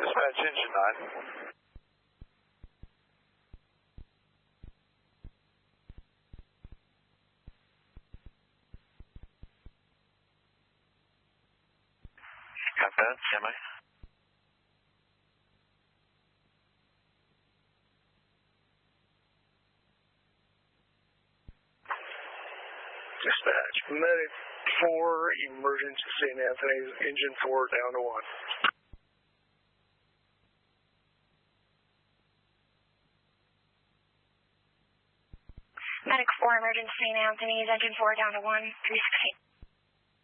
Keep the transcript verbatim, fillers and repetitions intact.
Dispatch engine nine. Copy that, semi. Dispatch, medic four, emergency Saint Anthony's, engine four down to one. Medic four, emergency Saint Anthony's, engine four down to one, three sixteen.